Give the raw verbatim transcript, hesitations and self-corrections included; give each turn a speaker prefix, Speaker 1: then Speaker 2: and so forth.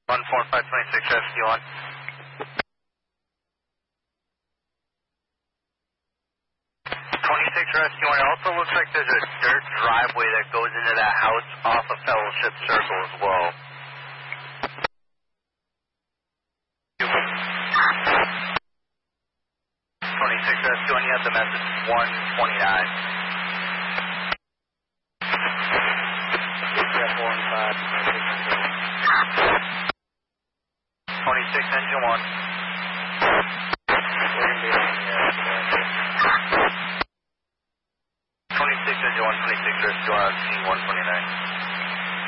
Speaker 1: one four five two six Rescue one. twenty-six Rescue one. It also looks like there's a dirt driveway that goes into that house off of Fellowship Circle as well. twenty-six Rescue one, you have the message one twenty-nine. twenty-six engine one. twenty-six engine one, twenty-six Rescue one, I've seen one twenty-nine.